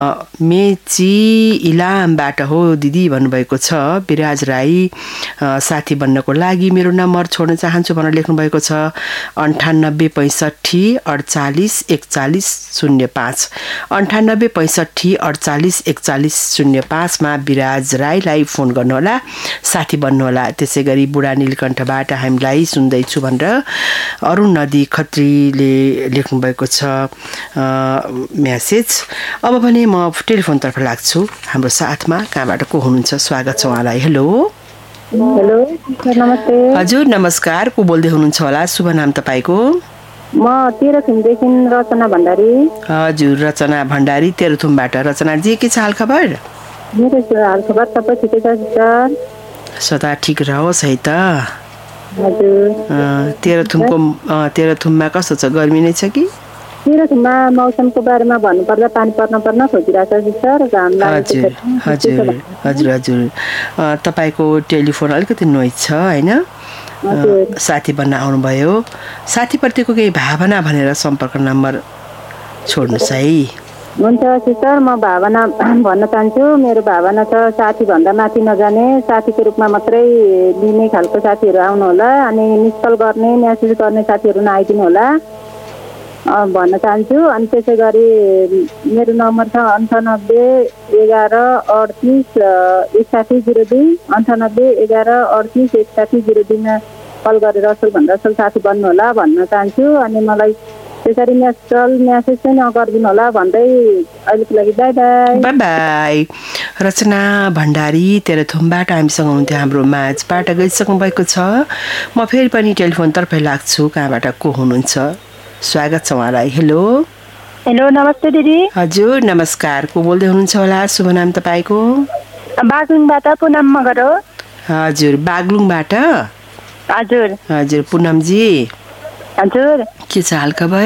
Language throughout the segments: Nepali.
मेची इलामबाट हो दिदी भन्नुभएको छ। विराज राई साथी बन्नको लागि मेरो नम्बर छोड्न चाहन्छु भनेर लेख्नुभएको छ। 98 65 48 41 05 98 65 48 41 05 मा विराज राईलाई फोन गर्नुहोला, साथी बन्नुहोला। त्यसै गरी बुढा नीलकण्ठबाट हामीलाई सुन्दैछु भनेर अरुण नदी खत्रीले लेख्नुभएको छ म्यासेज। अब भने म टेलिफोनतर्फ लाग्छु। हाम्रो साथमा कहाँबाट को हुनुहुन्छ? स्वागत छ उहाँलाई। हेलो हेलो नमस्ते। हजुर नमस्कार, को बोल्दै हुनुहुन्छ होला? शुभ नाम तपाईँको? म तेह्रथुमदेखि रचना भण्डारी। हजुर रचना भण्डारी तेह्रथुमबाट। रचनाजी के छ हाल खबर? मेरो हाल खबर सबै ठिकै छ सर। सदा ठिक रहोस् है त। हजुर तेह्रथुममा कस्तो छ? गर्मी नै छ कि? तेह्रथुममा मौसमको बारेमा भन्नुपर्दा पानी पर्न खोजिरहेको छ सर। घाम हजुर हजुर हजुर हजुर तपाईँको टेलिफोन अलिकति नोइज छ होइन? साथी बन्न आउनुभयो। साथीप्रतिको केही भावना भनेर सम्पर्क नम्बर छोड्नुहोस् है। हुन्छ सर, म भावना भन्न चाहन्छु। मेरो भावना छ साथीभन्दा माथि नजाने, साथीको रूपमा मात्रै लिने खालको साथीहरू आउनु होला। अनि मिस कल गर्ने म्यासेज गर्ने साथीहरू नआइदिनु होला भन्न चाहन्छु। अनि त्यसै गरी मेरो नम्बर छ 98 11 38 6102 98 11 38 6102 मा कल गरेर असलभन्दा असल साथी बन्नुहोला भन्न चाहन्छु। अनि मलाई त्यसरी म्यासेज चाहिँ नगरिदिनु होला भन्दै अहिलेको लागि बाई बाई। By by. रचना भण्डारी तेह्रथुमबाट हामीसँग हुनुहुन्थ्यो, हाम्रो माझबाट गइसक्नु भएको छ। म फेरि पनि टेलिफोनतर्फै लाग्छु। कहाँबाट को हुनुहुन्छ? स्वागत छ उहाँलाई। हेलो हेलो नमस्ते दिदी। हजुर नमस्कार, को बोल्दै हुनुहुन्छ होला? शुभ नाम तपाईँको? बागलुङबाट पुनम मगर हो। हजुर बागलुङबाट। हजुर हजुर पुनमजी हजुर के छ हाल खबर?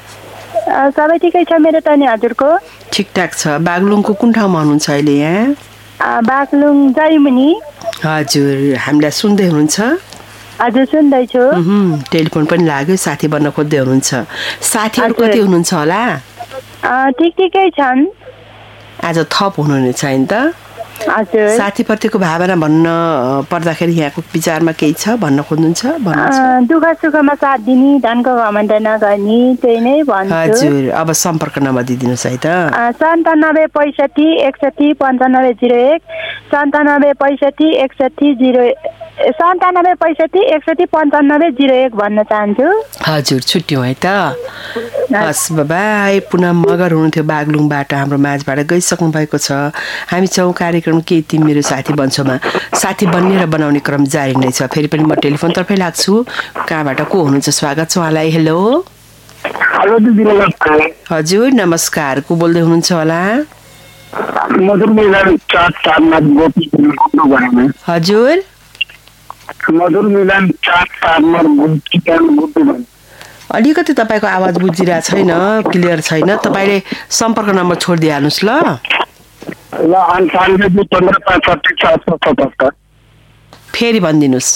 सबै ठिकै छ मेरो त नि। हजुरको? ठिकठाक छ। बागलुङको कुन ठाउँमा हुनुहुन्छ अहिले? यहाँ बागलुङ जयमुनि। हजुर हामीलाई सुन्दै हुनुहुन्छ? हजुर सुन्दैछु। टेलिफोन पनि लाग्यो, साथी बन्न खोज्दै हुनुहुन्छ। साथीहरू कति हुनुहुन्छ होला? ठिकै छन्। आज थप हुनुहुने छैन त? हजुर। साथीप्रतिको भावना भन्न पर्दाखेरि यहाँको विचारमा केही छ भन्न खोज्नुहुन्छ? दुःख सुखमा साथ दिने, धनको घमण्ड नगर्ने, त्यही नै भन्छु। हजुर अब सम्पर्क नम्बर दिदिनुहोस् है त। 97 65 61 95 01 97 65 61 97 65 61 95 01 भन्न चाहन्छु। हजुर छुट्यौँ है त। हस् बाई। पुनम मगर हुनुहुन्थ्यो बागलुङबाट, हाम्रो माझबाट गइसक्नु भएको छ। हामी छौँ कार्यक्रम के तिमी मेरो साथी बन्छौँमा। साथी बन्ने र बनाउने क्रम जारी नै छ। फेरि पनि म टेलिफोनतर्फै लाग्छु। कहाँबाट को हुनुहुन्छ? स्वागत छ उहाँलाई। हेलो हजुर नमस्कार, को बोल्दै हुनुहुन्छ होला? हजुर मधुर मिलन अलिकति तपाईँको आवाज बुझिरहेको छैन, क्लियर छैन। तपाईँले सम्पर्क नम्बर छोडिदिइहाल्नुहोस् ल। 98 15 65 777 फेरि भनिदिनुहोस्।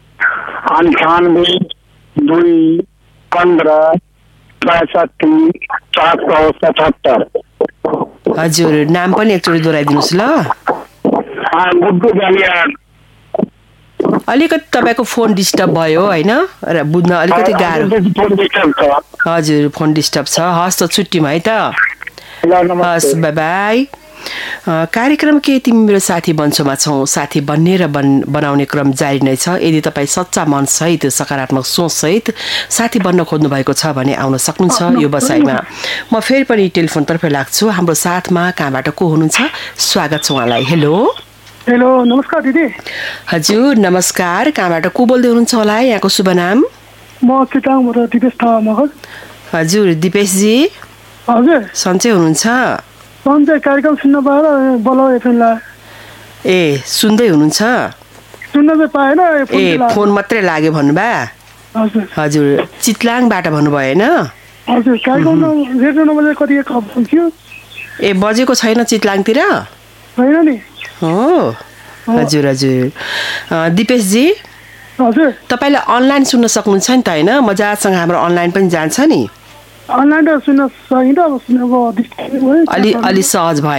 98 2 15 65 777। हजुर नाम पनि एकचोटि दोहोऱ्याइदिनुहोस् ल। गुड्डु जालिया। अलिकति तपाईँको फोन डिस्टर्ब भयो होइन र बुझ्न अलिकति गाह्रो। हजुर फोन डिस्टर्ब छ। हस् त छुट्टिम है त। हस् बाई बाई। कार्यक्रम के तिमी मेरो साथी बन्छौँमा छौँ। साथी बन्ने र बनाउने क्रम जारी नै छ। यदि तपाईँ सच्चा मनसहित सकारात्मक सोचसहित साथी बन्न खोज्नु भएको छ भने आउन सक्नुहुन्छ यो बसाइमा। म फेरि पनि टेलिफोनतर्फै लाग्छु। हाम्रो साथमा कहाँबाट को हुनुहुन्छ? स्वागत छ उहाँलाई। हेलो हेलो नमस्कार दिदी। हजुर नमस्कार, कहाँबाट को बोल्दै हुनुहुन्छ होला? यहाँको शुभ नाम? म चिटाङबाट दिपेश थापा मगर। हजुर दिपेशजी। हजुर सन्चै हुनुहुन्छ? सन्चै। कार्यक्रम सुन्न पाएर बोलाउ एफएमलाई। ए सुन्दै हुनुहुन्छ? सुन्न चाहिँ पाएन। ए फोन मात्रै लाग्यो भन्नुभयो? हजुर हजुर चितलाङबाट भन्नुभयो होइन? हजुर कार्यक्रम रेडियो नम्बर कति थियो? ए बजेको छैन चितलाङतिर? होइन नि। हो हजुर हजुर। दिपेशजी हजुर तपाईँले अनलाइन सुन्न सक्नुहुन्छ नि त होइन? मजासँग हाम्रो अनलाइन पनि जान्छ नि। अनलाइन सुन्न सकिन्छ अब सुनेको अलि सहज भयो